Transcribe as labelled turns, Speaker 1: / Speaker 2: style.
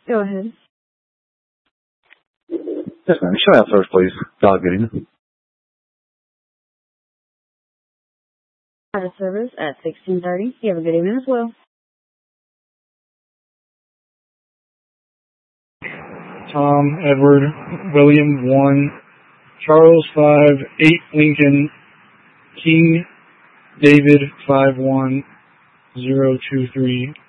Speaker 1: Go ahead.
Speaker 2: Yes, ma'am. Show me out first, please. God, good evening.
Speaker 1: Out of service at 16:30. You have a good evening as well.
Speaker 3: Tom, Edward, William 1, Charles 5, 8 Lincoln, King, David 51023.